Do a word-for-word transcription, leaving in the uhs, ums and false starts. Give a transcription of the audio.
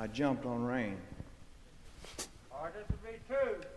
I jumped on rain. All right, this will be two.